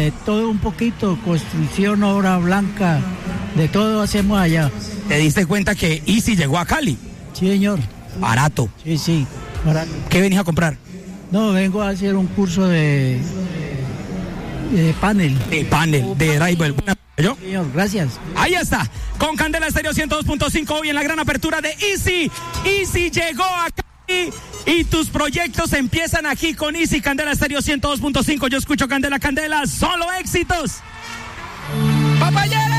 De todo un poquito, construcción, obra blanca, de todo hacemos allá. ¿Te diste cuenta que Easy llegó a Cali? Sí, señor. Barato. Sí, barato. ¿Qué venís a comprar? No, vengo a hacer un curso de panel. De driver. ¿Yo? Señor, gracias. Ahí está, con Candela Estéreo 102.5 hoy en la gran apertura de Easy. Easy llegó a Cali y tus proyectos empiezan aquí con Easy. Candela Estéreo 102.5. Yo escucho Candela, solo éxitos. ¡Papayera!